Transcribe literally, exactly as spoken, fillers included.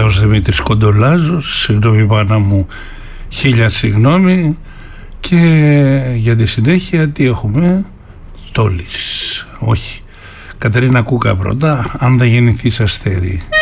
Θεός Δημήτρης Κοντολάζος, συγγνώμη μάνα μου, χίλια συγγνώμη. Και για τη συνέχεια τι έχουμε? Τόλης, όχι, Κατερίνα Κούκα πρώτα, αν δεν γεννηθείς αστέρι.